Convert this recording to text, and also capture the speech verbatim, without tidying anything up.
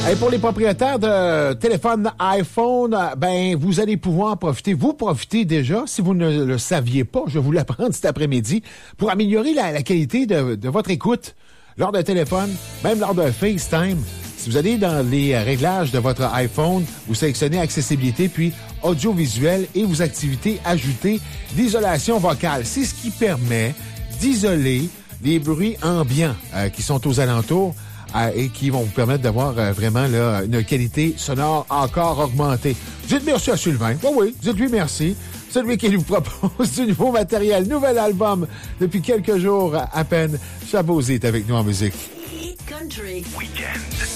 Et pour les propriétaires de téléphones iPhone, ben vous allez pouvoir profiter, vous profitez déjà, si vous ne le saviez pas, je vais vous l'apprendre cet après-midi, pour améliorer la, la qualité de, de votre écoute lors d'un téléphone, même lors d'un FaceTime. Si vous allez dans les réglages de votre iPhone, vous sélectionnez accessibilité, puis audiovisuel et vous activez ajouter d'isolation vocale. C'est ce qui permet d'isoler les bruits ambiants euh, qui sont aux alentours euh, et qui vont vous permettre d'avoir euh, vraiment là, une qualité sonore encore augmentée. Dites merci à Sylvain. Oui, oui, dites-lui merci. C'est lui qui nous propose du nouveau matériel, nouvel album depuis quelques jours à peine. Chabosy est avec nous en musique. Country Weekend.